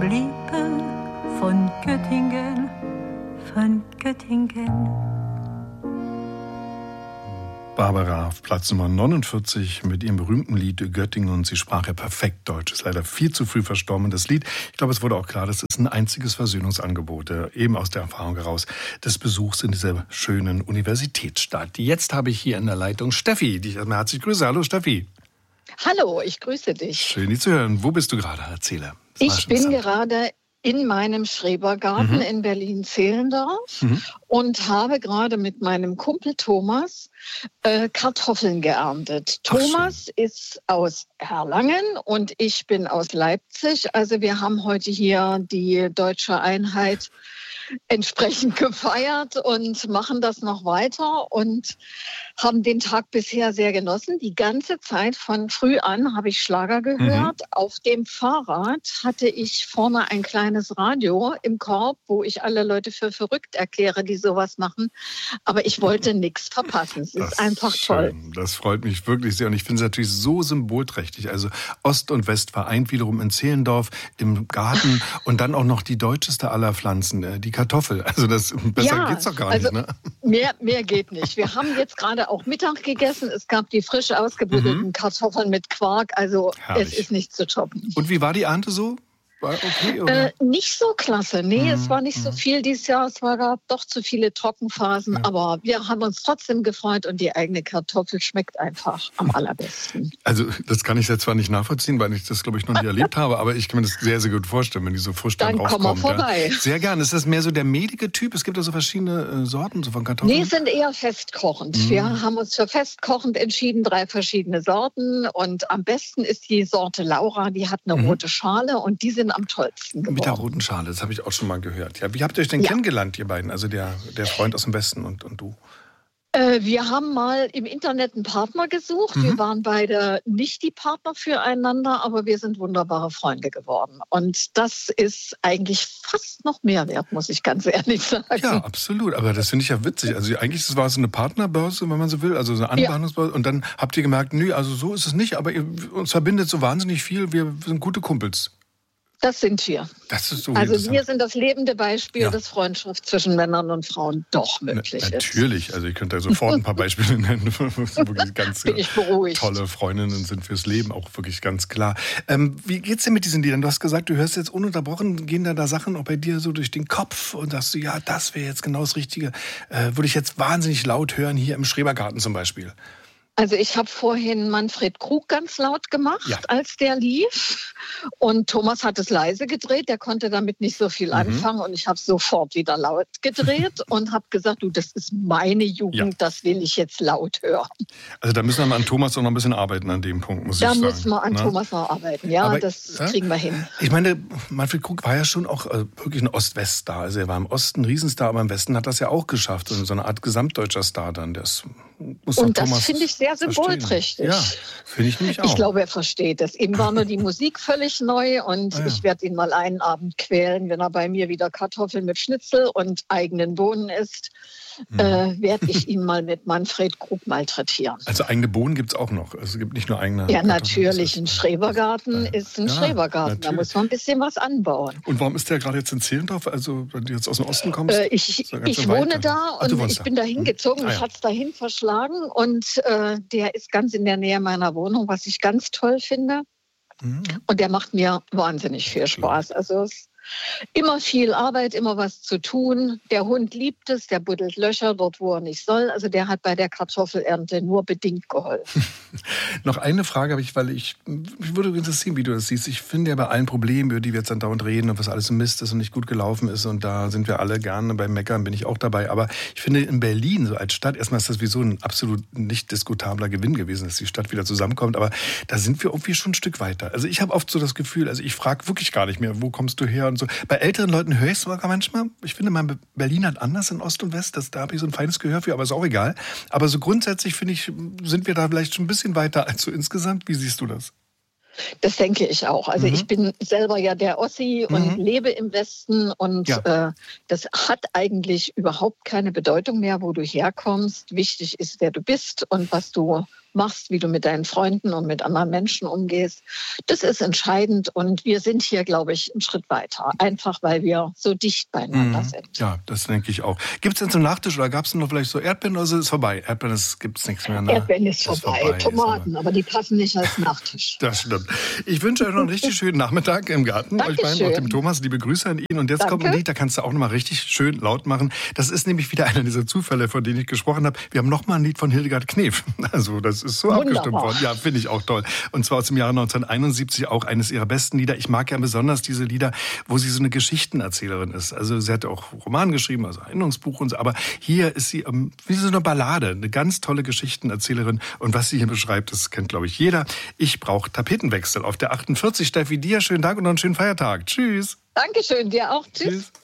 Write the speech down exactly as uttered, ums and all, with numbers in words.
geblieben von Göttingen, von Göttingen. Barbara auf Platz Nummer neunundvierzig mit ihrem berühmten Lied Göttingen, und sie sprach ja perfekt Deutsch. Ist leider viel zu früh verstorben, das Lied. Ich glaube, es wurde auch klar, das ist ein einziges Versöhnungsangebot, eben aus der Erfahrung heraus des Besuchs in dieser schönen Universitätsstadt. Jetzt habe ich hier in der Leitung Steffi, die ich erstmal herzlich grüße. Hallo Steffi. Hallo, ich grüße dich. Schön, dich zu hören. Wo bist du gerade? Erzähle. Ich bin gerade in meinem Schrebergarten mhm. in Berlin-Zehlendorf mhm. und habe gerade mit meinem Kumpel Thomas äh, Kartoffeln geerntet. Ach, Thomas schön. Ist aus Erlangen und ich bin aus Leipzig. Also wir haben heute hier die deutsche Einheit entsprechend gefeiert und machen das noch weiter und haben den Tag bisher sehr genossen. Die ganze Zeit von früh an habe ich Schlager gehört. Mhm. Auf dem Fahrrad hatte ich vorne ein kleines Radio im Korb, wo ich alle Leute für verrückt erkläre, die sowas machen. Aber ich wollte nichts verpassen. Es ist einfach toll. Das freut mich wirklich sehr und ich finde es natürlich so symbolträchtig. Also Ost und West vereint wiederum in Zehlendorf im Garten und dann auch noch die deutscheste aller Pflanzen, die Kartoffel. Also das besser ja, geht's doch gar also nicht, ne? Mehr, mehr geht nicht. Wir haben jetzt gerade auch Mittag gegessen. Es gab die frisch ausgebuddelten mhm. Kartoffeln mit Quark. Also herrlich. Es ist nicht zu toppen. Und wie war die Ernte so? War okay, oder? Äh, nicht so klasse. Nee, mhm. es war nicht so viel dieses Jahr. Es war, gab doch zu viele Trockenphasen. Ja. Aber wir haben uns trotzdem gefreut und die eigene Kartoffel schmeckt einfach am allerbesten. Also das kann ich jetzt zwar nicht nachvollziehen, weil ich das, glaube ich, noch nie erlebt habe. Aber ich kann mir das sehr, sehr gut vorstellen, wenn die so frisch dann, dann rauskommt. Dann komm mal vorbei. Ja. Sehr gerne. Ist das mehr so der mehlige Typ? Es gibt ja so verschiedene äh, Sorten so von Kartoffeln. Nee, sind eher festkochend. Mhm. Wir haben uns für festkochend entschieden. Drei verschiedene Sorten. Und am besten ist die Sorte Laura. Die hat eine mhm. rote Schale und die sind am tollsten geworden. Mit der roten Schale, das habe ich auch schon mal gehört. Ja, wie habt ihr euch denn ja. kennengelernt, ihr beiden? Also der, der Freund aus dem Westen und, und du? Äh, wir haben mal im Internet einen Partner gesucht. Mhm. Wir waren beide nicht die Partner füreinander, aber wir sind wunderbare Freunde geworden. Und das ist eigentlich fast noch mehr wert, muss ich ganz ehrlich sagen. Ja, absolut. Aber das finde ich ja witzig. Also eigentlich das war es so eine Partnerbörse, wenn man so will, also so eine Anbahnungsbörse. Ja. Und dann habt ihr gemerkt, nö, also so ist es nicht, aber ihr, uns verbindet so wahnsinnig viel. Wir sind gute Kumpels. Das sind wir. Das ist so also wir sind das lebende Beispiel, ja. dass Freundschaft zwischen Männern und Frauen doch möglich Na, ist. Natürlich, also ich könnte da sofort ein paar Beispiele nennen, wirklich ganz Bin ich beruhigt. Tolle Freundinnen sind fürs Leben, auch wirklich ganz klar. Ähm, wie geht's denn mit diesen Liedern? Du hast gesagt, du hörst jetzt ununterbrochen, gehen da da Sachen auch bei dir so durch den Kopf und sagst du, ja, das wäre jetzt genau das Richtige. Äh, würde ich jetzt wahnsinnig laut hören, hier im Schrebergarten zum Beispiel. Also ich habe vorhin Manfred Krug ganz laut gemacht, ja. als der lief. Und Thomas hat es leise gedreht, der konnte damit nicht so viel mhm. anfangen. Und ich habe sofort wieder laut gedreht und habe gesagt, du, das ist meine Jugend, ja. das will ich jetzt laut hören. Also da müssen wir an Thomas noch ein bisschen arbeiten an dem Punkt, muss da ich sagen. Da müssen wir an Na? Thomas noch arbeiten, ja, Aber, das ja? kriegen wir hin. Ich meine, Manfred Krug war ja schon auch äh, wirklich ein Ost-West-Star. Also er war im Osten ein Riesenstar, aber im Westen hat das ja auch geschafft. So eine Art gesamtdeutscher Star dann. Das muss und das Thomas finde ich sehr symbolträchtig. Ja, finde ich nämlich auch. Ich glaube, er versteht es. Ihm war nur die Musik völlig neu und ah, ja. ich werde ihn mal einen Abend quälen, wenn er bei mir wieder Kartoffeln mit Schnitzel und eigenen Bohnen isst. Hm. Äh, werde ich ihn mal mit Manfred Krug malträtieren. Also eigene Bohnen gibt es auch noch. Also es gibt nicht nur eigene. Ja, natürlich. Ein Schrebergarten äh, ist ein ja, Schrebergarten. Natürlich. Da muss man ein bisschen was anbauen. Und warum ist der gerade jetzt in Zehlendorf? Also wenn du jetzt aus dem Osten kommst? Äh, ich ich wohne da und Ach, ich bin da hingezogen. Hm. Ah, ja. Ich hatte es dahin verschlagen und äh, der ist ganz in der Nähe meiner Wohnung, was ich ganz toll finde. Hm. Und der macht mir wahnsinnig viel Spaß. Also es immer viel Arbeit, immer was zu tun. Der Hund liebt es, der buddelt Löcher dort, wo er nicht soll. Also der hat bei der Kartoffelernte nur bedingt geholfen. Noch eine Frage habe ich, weil ich, mich würde interessieren, wie du das siehst. Ich finde ja bei allen Problemen, über die wir jetzt dann dauernd reden und was alles ein Mist ist und nicht gut gelaufen ist und da sind wir alle gerne, beim Meckern bin ich auch dabei. Aber ich finde in Berlin so als Stadt, erstmal ist das sowieso ein absolut nicht diskutabler Gewinn gewesen, dass die Stadt wieder zusammenkommt. Aber da sind wir irgendwie schon ein Stück weiter. Also ich habe oft so das Gefühl, also ich frage wirklich gar nicht mehr, wo kommst du her und so. Bei älteren Leuten höre ich es sogar manchmal. Ich finde, man Berlin hat anders in Ost und West. Das, da habe ich so ein feines Gehör für, aber ist auch egal. Aber so grundsätzlich, finde ich, sind wir da vielleicht schon ein bisschen weiter als so insgesamt. Wie siehst du das? Das denke ich auch. Also mhm. ich bin selber ja der Ossi und mhm. lebe im Westen und ja. äh, das hat eigentlich überhaupt keine Bedeutung mehr, wo du herkommst. Wichtig ist, wer du bist und was du machst, wie du mit deinen Freunden und mit anderen Menschen umgehst. Das ist entscheidend und wir sind hier, glaube ich, einen Schritt weiter. Einfach, weil wir so dicht beieinander mhm. sind. Ja, das denke ich auch. Gibt es denn zum Nachtisch oder gab es noch vielleicht so Erdbeeren oder so? Ist vorbei. Erdbeeren gibt es nichts mehr. Ne? Erdbeeren ist, ist vorbei. vorbei. Tomaten, aber die passen nicht als Nachtisch. Das stimmt. Ich wünsche euch noch einen richtig schönen Nachmittag im Garten. Dankeschön. Euch beiden und dem Thomas. Liebe Grüße an ihn. Und jetzt Danke. kommt ein Lied, da kannst du auch noch mal richtig schön laut machen. Das ist nämlich wieder einer dieser Zufälle, von denen ich gesprochen habe. Wir haben noch mal ein Lied von Hildegard Knef. Also das ist so Wunderbar. abgestimmt worden. Ja, finde ich auch toll. Und zwar aus dem Jahre neunzehnhunderteinundsiebzig, auch eines ihrer besten Lieder. Ich mag ja besonders diese Lieder, wo sie so eine Geschichtenerzählerin ist. Also sie hat auch Roman geschrieben, also Erinnerungsbuch und so. Aber hier ist sie ähm, wie so eine Ballade, eine ganz tolle Geschichtenerzählerin. Und was sie hier beschreibt, das kennt, glaube ich, jeder. Ich brauche Tapetenwechsel auf der achtundvierzig. Steffi, dir schönen Tag und noch einen schönen Feiertag. Tschüss. Dankeschön, dir auch. Tschüss. Tschüss.